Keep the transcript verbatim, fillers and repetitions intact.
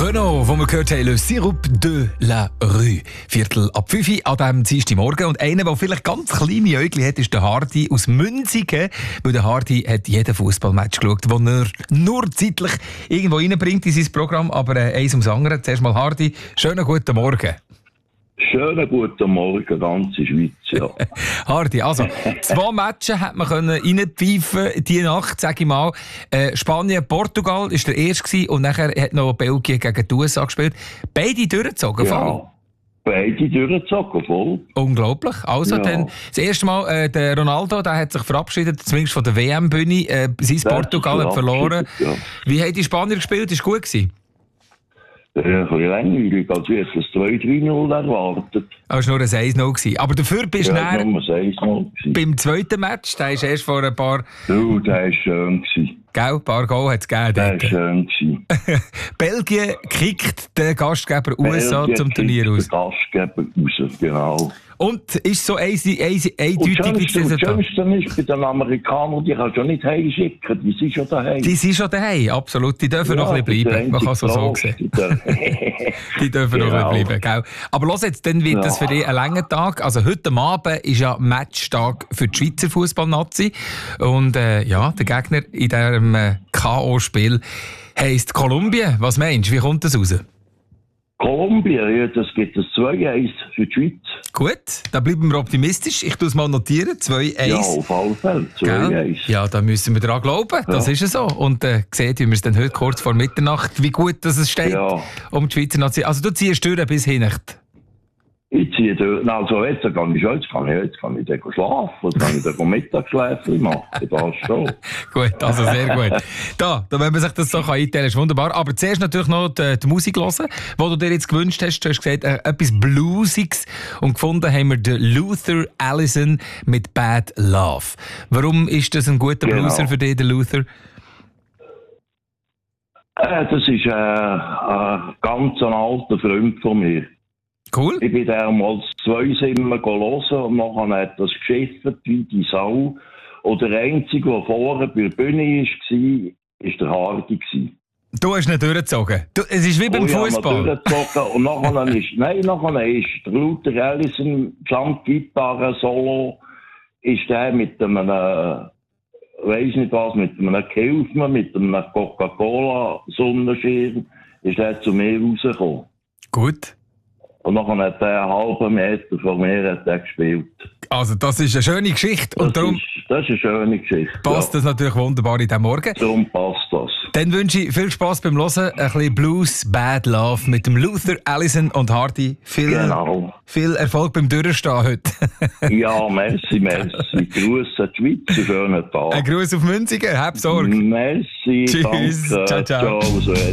Renaud, wo wir gehört haben, Le Sirup de la Rue. Viertel ab fünf Uhr an diesem Dienstagmorgen. Und einer, der vielleicht ganz kleine Äugel hat, ist der Hardy aus Münzigen. Weil der Hardy hat jeden Fußballmatch geschaut, den er nur zeitlich irgendwo reinbringt in sein Programm. Aber äh, eins ums andere. Zuerst mal Hardy, schönen guten Morgen. Schönen guten Morgen, ganze Schweiz, ja. Hardy, also, zwei Matches hat man reinpfeifen diese Nacht, sage ich mal. Äh, Spanien, Portugal war der erste gewesen, und nachher hat noch Belgien gegen die U S A gespielt. Beide durchgezogen, Ja, voll. beide durchgezogen, voll. Unglaublich. Also, Ja. dann, das erste Mal, äh, der Ronaldo, der hat sich verabschiedet, zumindest von der W M-Bühne. Äh, sein Der Portugal hat hat verloren. ja. Wie haben die Spanier gespielt? Ist gut gewesen? Äh, ein bisschen langweilig, als wir das zwei drei null erwartet. Aber es war nur ein eins null gewesen. Aber dafür bist du Ja, nachher Nummer eins null gewesen. beim zweiten Match, der ist erst vor ein paar, Du, der war schön gewesen. gell, ein paar Goal hat es gegeben. Der war dort. schön gewesen. Belgien kickt den Gastgeber U S A Belgien zum Turnier kickt aus. den Gastgeber raus, genau. Und ist so easy, easy, Und eindeutig das wie das Schönste, das Resultat. Schönste ist, bei den Amerikanern, die kannst du nicht heimschicken, die sind schon daheim. Die sind schon daheim, absolut. Die dürfen noch ein bisschen bleiben. Man kann es so sehen. Die dürfen noch ein bisschen bleiben, gell? Aber los jetzt, dann wird Ja. das für dich ein langer Tag. Also heute Abend ist ja Matchtag für die Schweizer Fußballnazi. Und äh, ja, der Gegner in diesem äh, K O-Spiel heisst Kolumbien. Was meinst du, wie kommt das raus? Kolumbien, ja, das gibt es zwei eins für die Schweiz. Gut, da bleiben wir optimistisch. Ich tue es mal notieren. zwei Ja, eins. auf alle Fälle. zwei Gell? eins. Ja, da müssen wir dran glauben. Das Ja. ist ja so. Und äh, seht, wie wir es dann heute kurz vor Mitternacht, wie gut dass es steht Ja. um die Schweizer Nazi. Also du ziehst durch bis Hinnacht. Ich ziehe durch. Na, also jetzt kann ich schon, jetzt kann ich, jetzt kann ich dann schlafen, jetzt kann ich dann Mittagsschläfchen machen. Das schon. Gut, also sehr gut. Da, da wenn man sich das so einteilen kann, ist wunderbar. Aber zuerst natürlich noch die, die Musik hören, die du dir jetzt gewünscht hast. Du hast gesagt, äh, etwas Bluesiges. Und gefunden haben wir den Luther Allison mit Bad Love. Warum ist das ein guter Genau. Blueser für dich, der Luther? Äh, das ist äh, ein ganz ein alter Freund von mir. Cool. Ich bin da mal zwei Simmer hören und nachher hat das geschifft wie die Sau. Und der Einzige, der vorne bei der Bühne war, war der Hardy. gewesen. Du hast nicht durchgezogen. Du, es ist wie beim Oh ja, Fußball. man durchgezogen. Und nachher ist, nein, nachher ist der Luther Allison, Gesamtgitarre-Solo, ist der mit einem, äh, weiss nicht was, mit einem Kilfmann, mit einem Coca-Cola-Sonnenschirm, ist der zu mir rausgekommen. Gut. Und nachher hat er einen halben Meter von mir hat er gespielt. Also das ist eine schöne Geschichte. Und Das, darum ist, das ist eine schöne Geschichte. passt ja. das natürlich wunderbar in diesem Morgen. Darum passt das. Dann wünsche ich viel Spass beim Hören. Ein bisschen Blues, Bad Love mit dem Luther, Allison und Hardy. Viel, Genau. viel Erfolg beim Durchstehen heute. Ja, merci, merci. Grüße an die Schweiz, einen schönen Tag. Ein Gruß auf Münzigen. Hab Sorge. Merci, Tschüss. danke. Ciao, ciao. Ciao.